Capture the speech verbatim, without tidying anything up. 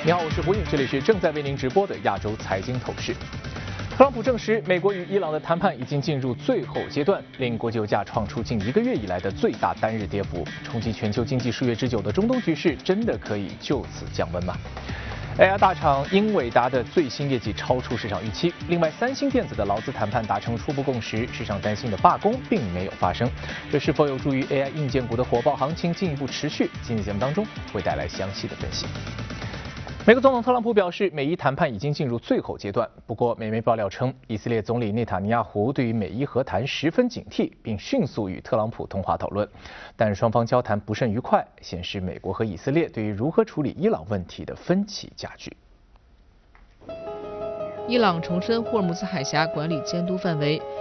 你好，我是胡颖，这里是正在为您直播的亚洲财经透视。特朗普证实，美国与伊朗的谈判已经进入最后阶段，令国际油价创出近一个月以来的最大单日跌幅，冲击全球经济数月之久的中东局势，真的可以就此降温吗？A I 大厂英伟达的最新业绩超出市场预期，另外三星电子的劳资谈判达成初步共识，市场担心的罢工并没有发生，这是否有助于 A I 硬件股的火爆行情进一步持续？今天节目当中会带来详细的分析。美国总统特朗普表示，美伊谈判已经进入最后阶段。不过，美媒爆料称，以色列总理内塔尼亚胡对于美伊和谈十分警惕，并迅速与特朗普通话讨论，但双方交谈不甚愉快，显示美国和以色列对于如何处理伊朗问题的分歧加剧。 伊朗重申霍尔木兹海峡管理监督范围，